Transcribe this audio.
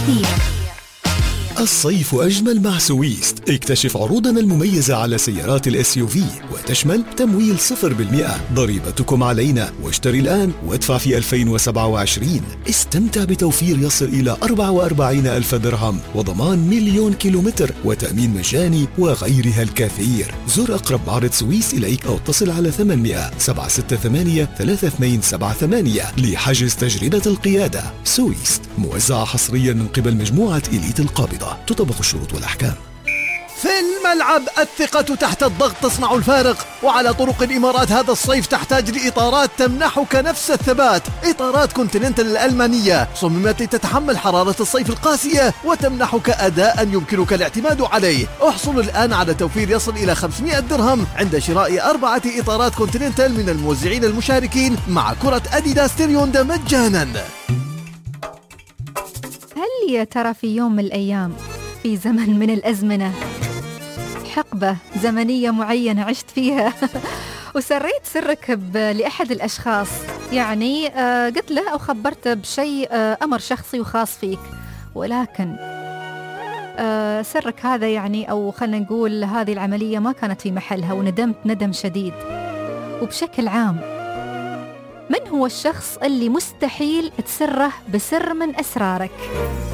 الصيف أجمل مع سويست. اكتشف عروضنا المميزة على سيارات الSUV وتشمل تمويل 0%، ضريبتكم علينا، واشتري الآن وادفع في 2027. استمتع بتوفير يصل إلى 44,000 درهم وضمان 1,000,000 كيلومتر وتأمين مجاني وغيرها الكثير. زر أقرب معرض سويس إليك أو اتصل على 800-768-3278 لحجز تجربة القيادة. سويست، موزعة حصريا من قبل مجموعة إليت القابضة، تطبق الشروط والأحكام. في الملعب الثقة تحت الضغط تصنع الفارق، وعلى طرق الإمارات هذا الصيف تحتاج لإطارات تمنحك نفس الثبات. إطارات كونتيننتال الألمانية صممت لتتحمل حرارة الصيف القاسية وتمنحك أداء يمكنك الاعتماد عليه. احصل الآن على توفير يصل إلى 500 درهم عند شراء 4 إطارات كونتيننتال من الموزعين المشاركين مع كرة أديداس تيريوند مجانا. هل يا ترى في يوم من الأيام، في زمن من الأزمنة، حقبة زمنية معينة عشت فيها وسريت سرك لأحد الأشخاص، يعني قلت له أو خبرته بشيء أمر شخصي وخاص فيك، ولكن سرك هذا يعني، أو خلنا نقول هذه العملية ما كانت في محلها وندمت ندم شديد؟ وبشكل عام، من هو الشخص اللي مستحيل تسره بسر من أسرارك؟